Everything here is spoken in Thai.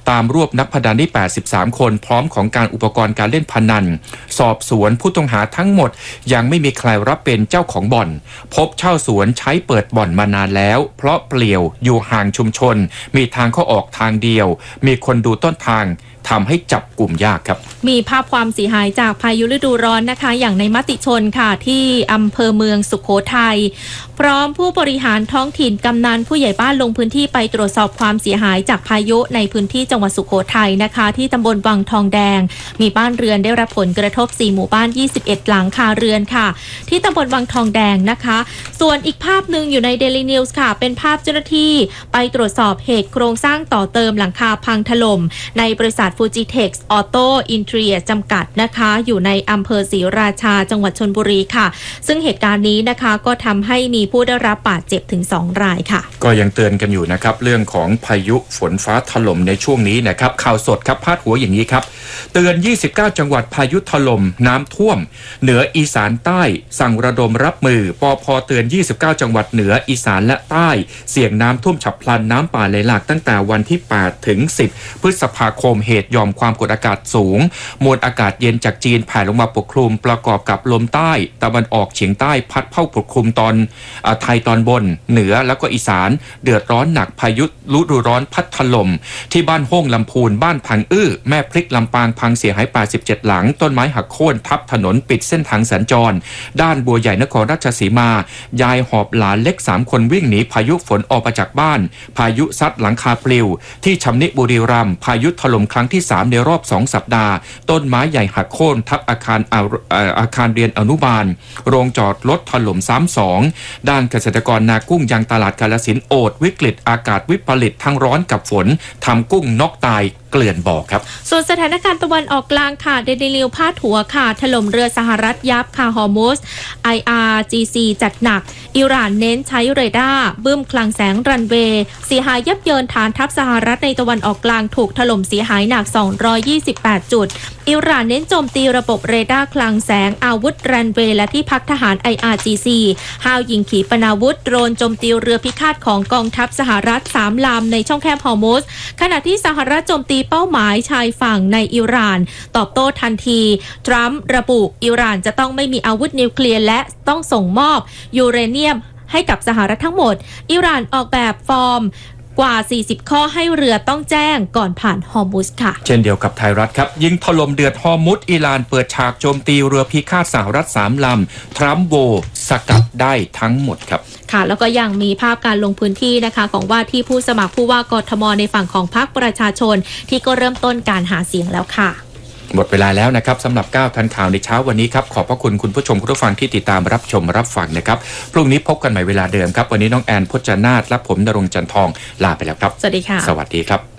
ตามรวบนักพนันได้83คนพร้อมของการอุปกรณ์การเล่นพนันสอบสวนผู้ต้องหาทั้งหมดยังไม่มีใครรับเป็นเจ้าของบ่อนพบเช่าสวนใช้เปิดบ่อนมานานแล้วเพราะเปลี่ยวอยู่ห่างชุมชนมีทางเข้าออกทางเดียวมีคนดูต้นทางทำให้จับกลุ่มยากครับมีภาพความเสียหายจากพายุฤดูร้อนนะคะอย่างในมติชนค่ะที่อำเภอเมืองสุโขทัยพร้อมผู้บริหารท้องถิ่นกำนันผู้ใหญ่บ้านลงพื้นที่ไปตรวจสอบความเสียหายจากพายุในพื้นที่จังหวัดสุโขทัยนะคะที่ตำบลวังทองแดงมีบ้านเรือนได้รับผลกระทบ4หมู่บ้าน21หลังคาเรือนค่ะที่ตำบลวังทองแดงนะคะส่วนอีกภาพหนึ่งอยู่ใน Daily News ค่ะเป็นภาพเจ้าหน้าที่ไปตรวจสอบเหตุโครงสร้างต่อเติมหลังคาพังถล่มในบริษัทFujitex Auto Interior จำกัดนะคะอยู่ในอำเภอศรีราชาจังหวัดชลบุรีค่ะซึ่งเหตุการณ์นี้นะคะก็ทำให้มีผู้ได้รับบาดเจ็บถึง2รายค่ะก็ยังเตือนกันอยู่นะครับเรื่องของพายุฝนฟ้าถล่มในช่วงนี้นะครับข่าวสดครับพาดหัวอย่างนี้ครับเตือน29จังหวัดพายุถล่มน้ำท่วมเหนืออีสานใต้สั่งระดมรับมือปภ.เตือน29จังหวัดเหนืออีสานและใต้เสี่ยงน้ำท่วมฉับพลันน้ำป่าไหลหลากตั้งแต่วันที่8ถึง10พฤษภาคมเหตุยอมความกดอากาศสูงมวลอากาศเย็นจากจีนแผ่ลงมาปกคลุมประกอบกับลมใต้ตะวันออกเฉียงใต้พัดเข้าปกคลุมตอนไทยตอนบนเหนือแล้วก็อีสานเดือดร้อนหนักพายุฤดูร้อนพัดถล่มที่บ้านห้องลำพูนบ้านพังอื้อแม่พริกลำปางพังเสียหาย87หลังต้นไม้หักโค่นทับถนนปิดเส้นทางสัญจรด้านบัวใหญ่นครราชสีมายายหอบหลานเล็ก3คนวิ่งหนีพายุฝนออกมาจากบ้านพายุซัดหลังคาปลิวที่ชำนิบุรีรัมย์พายุถล่มครั้งที่3ในรอบ2สัปดาห์ต้นไม้ใหญ่หักโค่นทับอาคารเรียนอนุบาลโรงจอดรถถล่มซ้ำ2ด้านเกษตรกรนากุ้งยังตลาดกาฬสินธุ์โอดวิกฤตอากาศวิปริตทั้งร้อนกับฝนทำกุ้งนอกตายเกลื่อนบ่อครับส่วนสถานการณ์ตะวันออกกลางค่ะเดลินิวพาดหัวค่ะถล่มเรือสหรัฐยับค่ะฮอร์มุส IRGC จัดหนักอิหร่านเน้นใช้เรดาร์บึ้มคลังแสงรันเวย์เสียหายยับเยินฐานทัพสหรัฐในตะวันออกกลางถูกถล่มเสียหายหนัก228จุดอิหร่านเน้นโจมตีระบบเรดาร์คลังแสงอาวุธรันเวย์และที่พักทหาร IRGC ห้าวยิงขีปนาวุธโดรนโจมตีเรือพิฆาตของกองทัพสหรัฐ3ลำในช่องแคบฮอร์มุสขณะที่สหรัฐโจมตีเป้าหมายชายฝั่งในอิหร่านตอบโต้ทันทีทรัมป์ระบุอิหร่านจะต้องไม่มีอาวุธนิวเคลียร์และต้องส่งมอบยูเรเนียมให้กับสหรัฐทั้งหมดอิหร่านออกแบบฟอร์มกว่า40ข้อให้เรือต้องแจ้งก่อนผ่านฮอร์มุสค่ะเช่นเดียวกับไทยรัฐครับยิงถล่มเดือดฮอร์มุสอิหร่านเปิดฉากโจมตีเรือพิฆาตสหรัฐ3ลำทรัมป์โวสกัดได้ทั้งหมดครับค่ะแล้วก็ยังมีภาพการลงพื้นที่นะคะของว่าที่ผู้สมัครผู้ว่ากทมในฝั่งของพรรคประชาชนที่ก็เริ่มต้นการหาเสียงแล้วค่ะหมดเวลาแล้วนะครับสำหรับ9ทันข่าวในเช้าวันนี้ครับขอบพระคุณคุณผู้ชมผู้ฟังที่ติดตามรับชมรับฟังนะครับพรุ่งนี้พบกันใหม่เวลาเดิมครับวันนี้น้องแอนพจนาถและผมณรงค์จันทองลาไปแล้วครับสวัสดีค่ะสวัสดีครับ